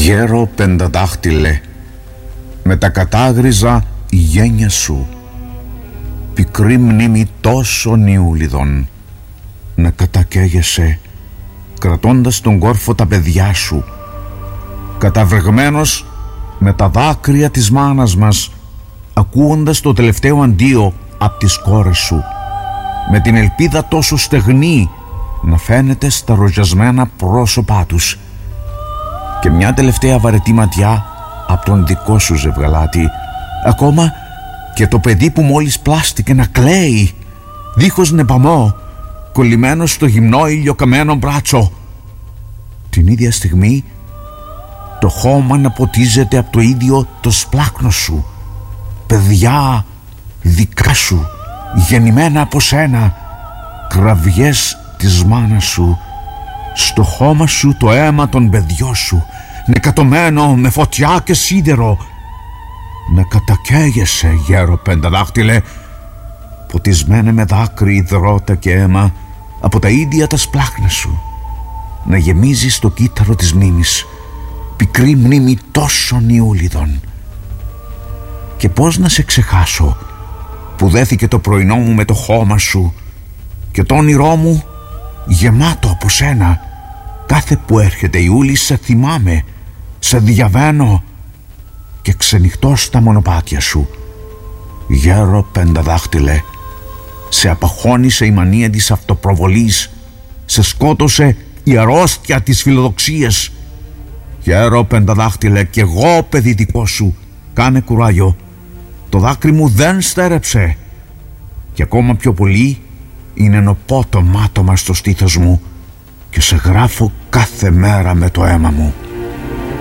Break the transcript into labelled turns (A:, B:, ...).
A: Γέρο πενταδάχτυλε, με τα κατάγριζα γένια σου, πικρή μνήμη τόσων Ιούλιδων, να κατακαίγεσαι κρατώντας τον κόρφο τα παιδιά σου, καταβρεγμένος με τα δάκρυα της μάνας μας, ακούοντας το τελευταίο αντίο απ' τις κόρες σου, με την ελπίδα τόσο στεγνή να φαίνεται στα ροζιασμένα πρόσωπά τους, και μια τελευταία βαρετή ματιά απ' τον δικό σου ζευγαλάτι, ακόμα και το παιδί που μόλις πλάστηκε να κλαίει δίχως νεπαμό, κολλημένο στο γυμνό ηλιοκαμένο μπράτσο. Την ίδια στιγμή το χώμα να ποτίζεται από το ίδιο το σπλάκνο σου. Παιδιά δικά σου, γεννημένα από σένα, κραυγές της μάνας σου, στο χώμα σου το αίμα των παιδιών σου, νεκατωμένο με φωτιά και σίδερο. Να κατακαίγεσαι, γέρο πενταδάχτυλε, ποτισμένε με δάκρυ, υδρότα και αίμα από τα ίδια τα σπλάχνα σου, να γεμίζεις το κύτταρο της μνήμης, πικρή μνήμη τόσων Ιούλιδων. Και πώς να σε ξεχάσω που δέθηκε το πρωινό μου με το χώμα σου και το όνειρό μου γεμάτο από σένα. Κάθε που έρχεται Ιούλη σε θυμάμαι, σε διαβαίνω και ξενυχτώ στα μονοπάτια σου. Γέρο πενταδάχτυλε, σε απαχώνησε η μανία της αυτοπροβολής, σε σκότωσε η αρρώστια της φιλοδοξίας. Γέρο πενταδάχτυλε, κι εγώ παιδί δικό σου, κάνε κουράγιο, το δάκρυ μου δεν στέρεψε, και ακόμα πιο πολύ είναι νοπό το μάτωμα στο στήθος μου και σε γράφω κάθε μέρα με το αίμα μου.